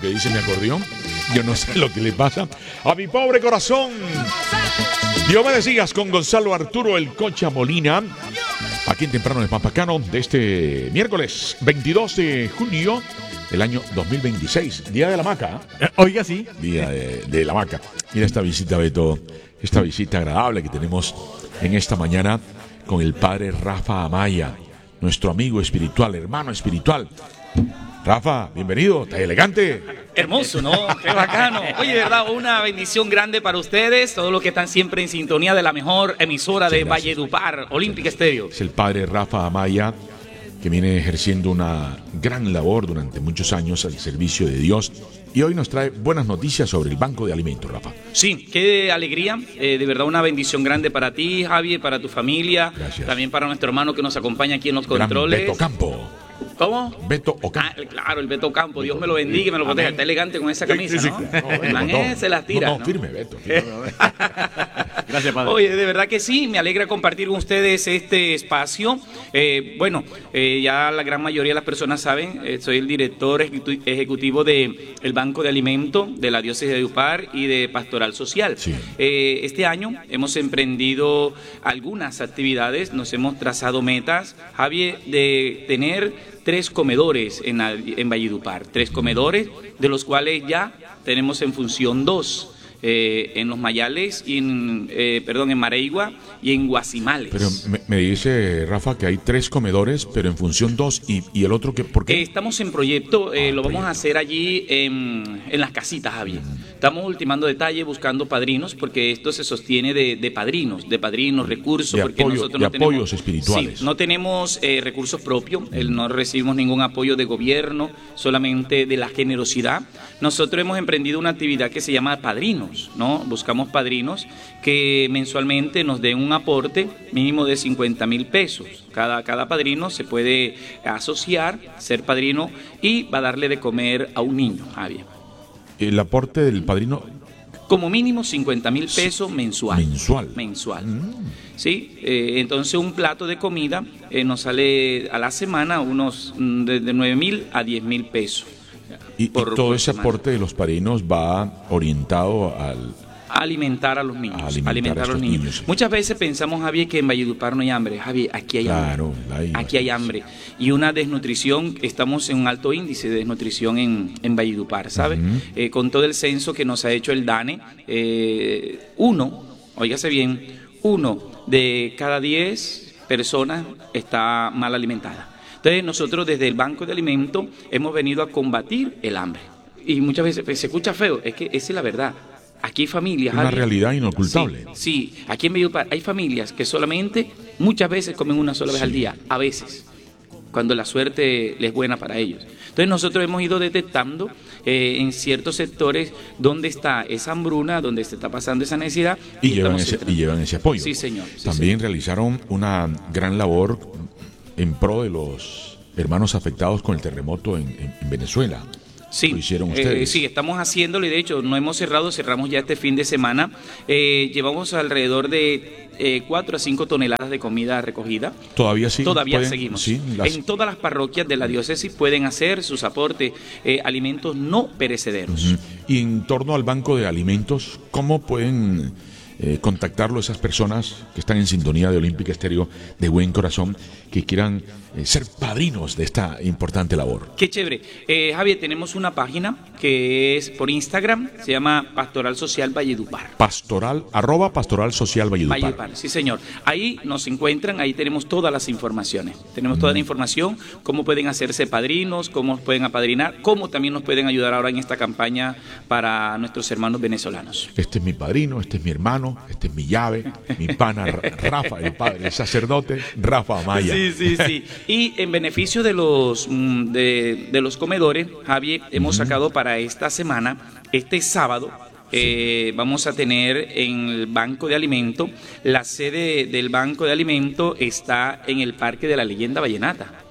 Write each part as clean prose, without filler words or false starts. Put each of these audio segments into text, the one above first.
que dice mi acordeón. Yo no sé lo que le pasa a mi pobre corazón. Dios me decías con Gonzalo Arturo El Cocha Molina, aquí en Temprano de Pampacano, de este miércoles 22 de junio del año 2026, Día de la Hamaca. Oiga, sí. Día de la Hamaca. Mira esta visita, Beto, esta visita agradable que tenemos en esta mañana con el padre Rafa Amaya, nuestro amigo espiritual, hermano espiritual. Rafa, bienvenido, está elegante. Hermoso, ¿no? Qué bacano. Oye, de verdad, una bendición grande para ustedes, todos los que están siempre en sintonía de la mejor emisora de Valledupar, Olympic Stereo. Es el padre Rafa Amaya, que viene ejerciendo una gran labor durante muchos años al servicio de Dios. Y hoy nos trae buenas noticias sobre el Banco de Alimentos, Rafa. Sí, qué alegría, de verdad una bendición grande para ti, Javi, para tu familia. Gracias. También para nuestro hermano que nos acompaña aquí en los controles. Beto Campo. ¿Cómo? Beto Ocampo. Claro, el Beto Campo. Dios me lo bendiga y me lo proteja. Está elegante con esa camisa, Sí, ¿no? claro. El man se las tira. No, firme, Beto. Gracias, padre. Oye, de verdad que sí, me alegra compartir con ustedes este espacio. Ya la gran mayoría de las personas saben, soy el director ejecutivo del Banco de Alimentos de la Diócesis de Valledupar y de Pastoral Social. Sí. Este año hemos emprendido algunas actividades, nos hemos trazado metas, Javi, de tener 3 comedores en Valledupar, 3 comedores, de los cuales ya tenemos en función 2. En Los Mayales, y en Mareigua y en Guasimales. Pero me dice Rafa que hay 3 comedores, pero en función 2 y el otro que ¿por qué? Estamos en proyecto, lo vamos a hacer allí en las casitas, Javier. Estamos ultimando detalles, buscando padrinos, porque esto se sostiene de padrinos, recursos, porque nosotros no tenemos apoyos espirituales. Sí, no tenemos recursos propios, no recibimos ningún apoyo de gobierno, solamente de la generosidad. Nosotros hemos emprendido una actividad que se llama Padrinos, ¿no? Buscamos padrinos que mensualmente nos den un aporte mínimo de 50,000 pesos. Cada padrino se puede asociar, ser padrino, y va a darle de comer a un niño, Javier. El aporte del padrino Como mínimo 50,000 pesos mensual. Mensual. Sí, entonces un plato de comida nos sale a la semana unos de 9,000 a 10,000 pesos. Y todo ese semana. aporte de los padrinos va orientado al Alimentar a los niños. alimentar a estos niños. Muchas veces pensamos, Javier, que en Valledupar no hay hambre. Javier, aquí hay hambre. Aquí hay hambre. Y una desnutrición, estamos en un alto índice de desnutrición en Valledupar, ¿sabes? Con todo el censo que nos ha hecho el DANE, óigase bien, 1 de cada 10 personas está mal alimentada. Entonces nosotros desde el Banco de Alimentos hemos venido a combatir el hambre. Y muchas veces se escucha feo, es que esa es la verdad. Aquí hay familias... Una realidad inocultable. Sí, aquí en Valledupar hay familias que solamente, muchas veces comen una sola vez al día, a veces, cuando la suerte les es buena para ellos. Entonces nosotros hemos ido detectando en ciertos sectores dónde está esa hambruna, dónde se está pasando esa necesidad. Y llevan ese apoyo. Sí, señor. También realizaron una gran labor en pro de los hermanos afectados con el terremoto en Venezuela. Sí, lo hicieron ustedes. Sí, estamos haciéndolo y de hecho no hemos cerrado, cerramos ya este fin de semana. Llevamos alrededor de 4 a 5 toneladas de comida recogida. ¿Todavía sí? Todavía seguimos. Sí, En todas las parroquias de la diócesis pueden hacer sus aportes, alimentos no perecederos. Y en torno al Banco de Alimentos, ¿cómo pueden contactarlo esas personas que están en sintonía de Olympic Stereo de buen corazón, que quieran ser padrinos de esta importante labor? Qué chévere. Javier, tenemos una página que es por Instagram, se llama Pastoral Social Valledupar. Pastoral Social Valledupar. Sí, señor. Ahí nos encuentran, ahí tenemos todas las informaciones. Tenemos toda la información, cómo pueden hacerse padrinos, cómo pueden apadrinar, cómo también nos pueden ayudar ahora en esta campaña para nuestros hermanos venezolanos. Este es mi padrino, este es mi hermano, este es mi llave, mi pana Rafa, el padre, el sacerdote Rafa Amaya. Sí. Y en beneficio de los comedores, Javier, hemos sacado para esta semana, este sábado, vamos a tener en el Banco de Alimentos, la sede del Banco de Alimentos está en el Parque de la Leyenda Vallenata.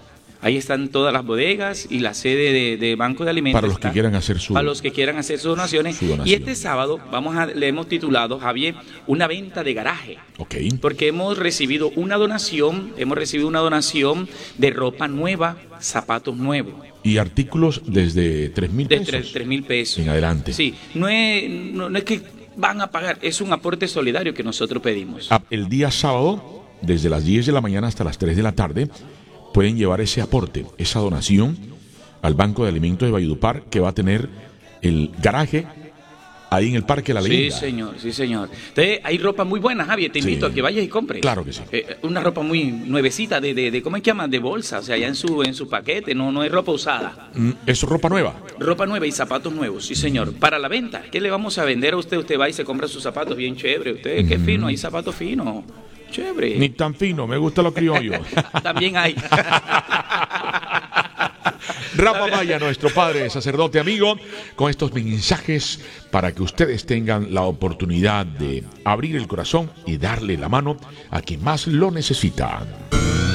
Ahí están todas las bodegas y la sede de Banco de Alimentos. Para los que quieran hacer para los que quieran hacer sus donaciones. Y este sábado le hemos titulado, Javier, una venta de garaje. Ok. Porque hemos recibido una donación de ropa nueva, zapatos nuevos. Y artículos desde 3,000 pesos. De 3,000 pesos. En adelante. Sí, no es que van a pagar, es un aporte solidario que nosotros pedimos. El día sábado, desde las 10 de la mañana hasta las 3 de la tarde, pueden llevar ese aporte, esa donación al Banco de Alimentos de Valledupar, que va a tener el garaje ahí en el Parque La Leyenda. Sí, señor. Entonces, hay ropa muy buena, Javier. Te invito a que vayas y compres. Claro que sí. Una ropa muy nuevecita, ¿cómo es que llaman? De bolsa, o sea, ya en su paquete, no es ropa usada. ¿Es ropa nueva? Ropa nueva y zapatos nuevos, sí, señor. Para la venta, ¿qué le vamos a vender a usted? Usted va y se compra sus zapatos bien chévere. Usted, qué fino, hay zapatos finos. Chévere. Ni tan fino, me gusta lo criollo. También hay. Rafa Maya, nuestro padre sacerdote amigo, con estos mensajes para que ustedes tengan la oportunidad de abrir el corazón y darle la mano a quien más lo necesita.